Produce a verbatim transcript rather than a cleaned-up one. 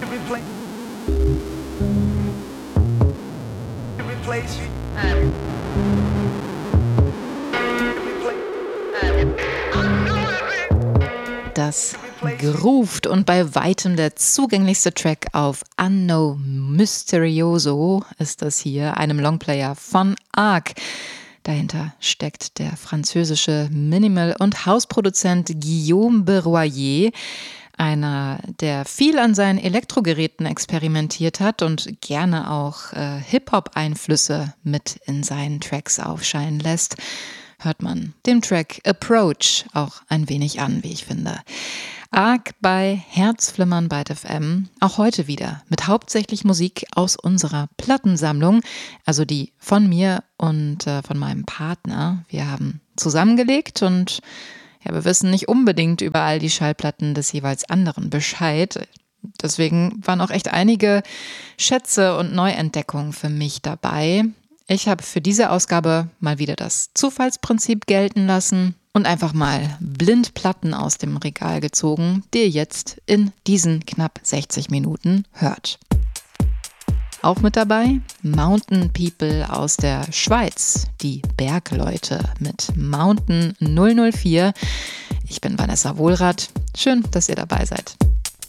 Das groovt und bei weitem der zugänglichste Track auf Anno Mysterioso ist das hier, einem Longplayer von Arc. Dahinter steckt der französische Minimal- und Hausproduzent Guillaume Beroyer, einer, der viel an seinen Elektrogeräten experimentiert hat und gerne auch äh, Hip-Hop-Einflüsse mit in seinen Tracks aufscheinen lässt. Hört man dem Track Approach auch ein wenig an, wie ich finde. Arc bei Herzflimmern bei F M, auch heute wieder mit hauptsächlich Musik aus unserer Plattensammlung, also die von mir und äh, von meinem Partner. Wir haben zusammengelegt und ja, wir wissen nicht unbedingt über all die Schallplatten des jeweils anderen Bescheid. Deswegen waren auch echt einige Schätze und Neuentdeckungen für mich dabei. Ich habe für diese Ausgabe mal wieder das Zufallsprinzip gelten lassen und einfach mal blind Platten aus dem Regal gezogen, die ihr jetzt in diesen knapp sechzig Minuten hört. Auch mit dabei Mountain People aus der Schweiz, die Bergleute mit Mountain null null vier. Ich bin Vanessa Wohlrath. Schön, dass ihr dabei seid.